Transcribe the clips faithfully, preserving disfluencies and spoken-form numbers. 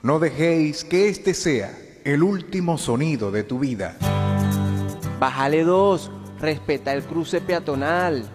No dejéis que este sea el último sonido de tu vida. Bájale dos, respeta el cruce peatonal.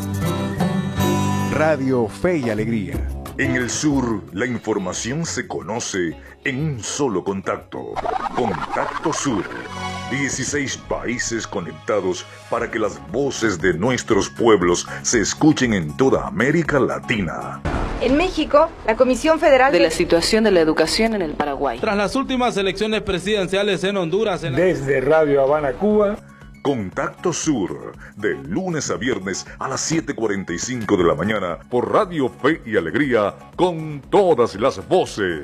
Radio Fe y Alegría. En el sur, la información se conoce en un solo contacto. Contacto Sur. dieciséis países conectados para que las voces de nuestros pueblos se escuchen en toda América Latina. En México, la Comisión Federal de la situación de la educación en el Paraguay. Tras las últimas elecciones presidenciales en Honduras. En la... Desde Radio Habana, Cuba. Contacto Sur, de lunes a viernes a las siete cuarenta y cinco de la mañana por Radio Fe y Alegría, con todas las voces.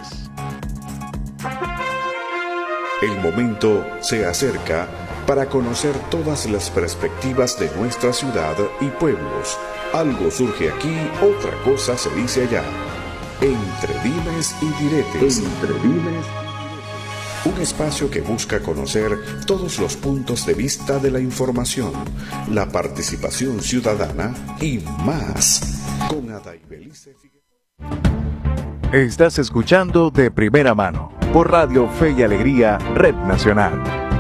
El momento se acerca para conocer todas las perspectivas de nuestra ciudad y pueblos. Algo surge aquí, otra cosa se dice allá. Entre dimes y diretes. Entre dimes. Un espacio que busca conocer todos los puntos de vista de la información, la participación ciudadana y más. Con Ada y Belice Figueroa. Estás escuchando De Primera Mano por Radio Fe y Alegría, Red Nacional.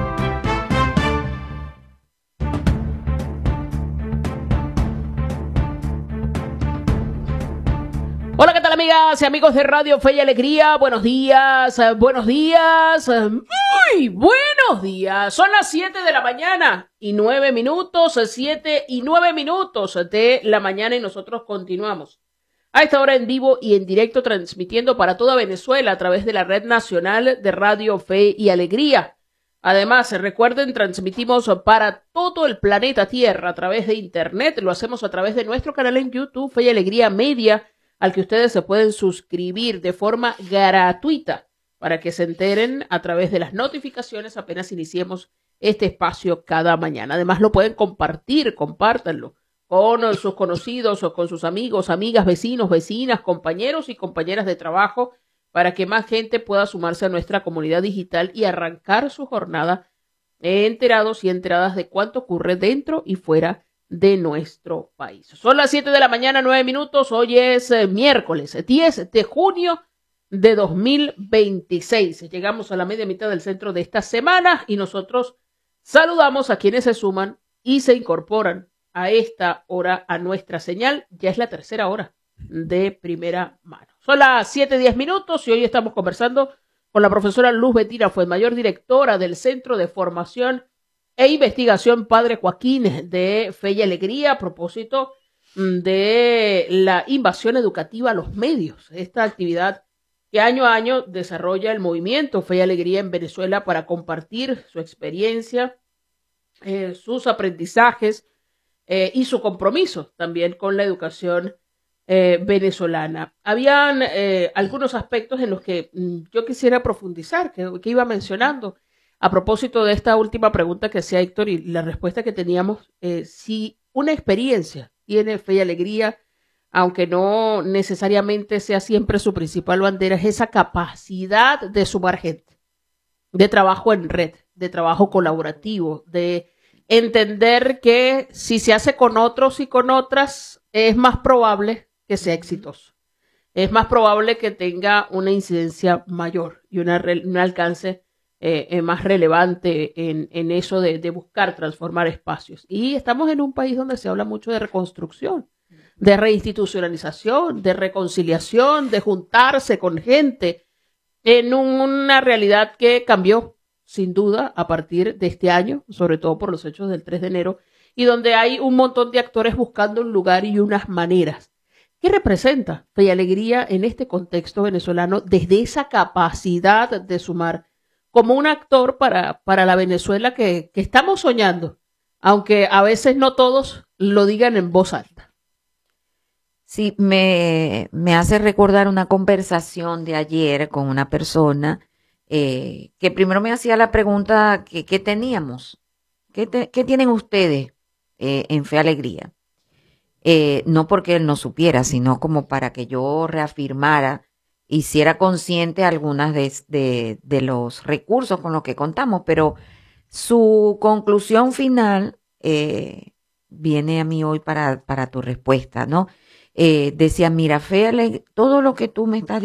Hola, ¿qué tal, amigas y amigos de Radio Fe y Alegría? Buenos días, buenos días, muy buenos días. Son las siete de la mañana y nueve minutos, siete y nueve minutos de la mañana y nosotros continuamos a esta hora en vivo y en directo transmitiendo para toda Venezuela a través de la Red Nacional de Radio Fe y Alegría. Además, recuerden, transmitimos para todo el planeta Tierra a través de Internet. Lo hacemos a través de nuestro canal en YouTube, Fe y Alegría Media, al que ustedes se pueden suscribir de forma gratuita para que se enteren a través de las notificaciones apenas iniciemos este espacio cada mañana. Además, lo pueden compartir, compártanlo con sus conocidos o con sus amigos, amigas, vecinos, vecinas, compañeros y compañeras de trabajo para que más gente pueda sumarse a nuestra comunidad digital y arrancar su jornada enterados y enteradas de cuánto ocurre dentro y fuera de nuestro país. Son las siete de la mañana, nueve minutos. Hoy es eh, miércoles diez de junio de dos mil veintiséis. Llegamos a la media mitad del centro de esta semana y nosotros saludamos a quienes se suman y se incorporan a esta hora a nuestra señal. Ya es la tercera hora de Primera Mano. Son las siete diez minutos y hoy estamos conversando con la profesora Luz Betina Fuenmayor, directora del Centro de Formación e Investigación Padre Joaquín de Fe y Alegría, a propósito de la invasión educativa a los medios, esta actividad que año a año desarrolla el movimiento Fe y Alegría en Venezuela para compartir su experiencia, eh, sus aprendizajes eh, y su compromiso también con la educación eh, venezolana. Habían eh, algunos aspectos en los que mm, yo quisiera profundizar, que, que iba mencionando. A propósito de esta última pregunta que hacía Héctor y la respuesta que teníamos, eh, si una experiencia tiene Fe y Alegría, aunque no necesariamente sea siempre su principal bandera, es esa capacidad de sumar gente, de trabajo en red, de trabajo colaborativo, de entender que si se hace con otros y con otras, es más probable que sea exitoso. Es más probable que tenga una incidencia mayor y una, un alcance Eh, eh, más relevante en, en eso de, de buscar transformar espacios. Y estamos en un país donde se habla mucho de reconstrucción, de reinstitucionalización, de reconciliación, de juntarse con gente en un, una realidad que cambió sin duda a partir de este año, sobre todo por los hechos del tres de enero, y donde hay un montón de actores buscando un lugar y unas maneras. ¿Qué representa Fe y Alegría en este contexto venezolano desde esa capacidad de sumar como un actor para, para la Venezuela que, que estamos soñando, aunque a veces no todos lo digan en voz alta? Sí, me, me hace recordar una conversación de ayer con una persona eh, que primero me hacía la pregunta que, ¿qué teníamos? ¿Qué, te, qué tienen ustedes eh, en Fe Alegría? Eh, no porque él no supiera, sino como para que yo reafirmara, hiciera consciente algunas de, de, de los recursos con los que contamos, pero su conclusión final eh, viene a mí hoy para, para tu respuesta, ¿no? Eh, decía, mira, Fe, todo lo que tú me estás